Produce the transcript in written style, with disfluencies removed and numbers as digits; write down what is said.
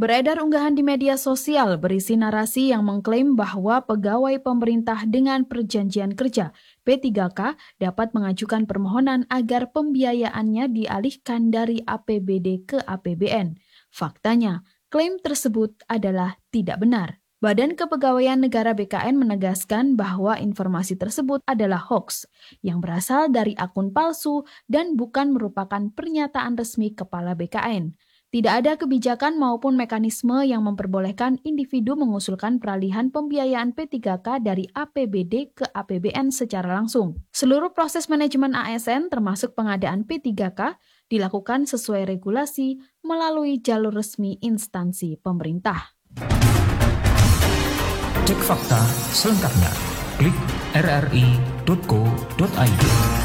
Beredar unggahan di media sosial berisi narasi yang mengklaim bahwa pegawai pemerintah dengan perjanjian kerja P3K dapat mengajukan permohonan agar pembiayaannya dialihkan dari APBD ke APBN. Faktanya, klaim tersebut adalah tidak benar. Badan Kepegawaian Negara BKN menegaskan bahwa informasi tersebut adalah hoaks yang berasal dari akun palsu dan bukan merupakan pernyataan resmi Kepala BKN. Tidak ada kebijakan maupun mekanisme yang memperbolehkan individu mengusulkan peralihan pembiayaan P3K dari APBD ke APBN secara langsung. Seluruh proses manajemen ASN termasuk pengadaan P3K dilakukan sesuai regulasi melalui jalur resmi instansi pemerintah. Cek fakta selengkapnya. Klik rri.co.id.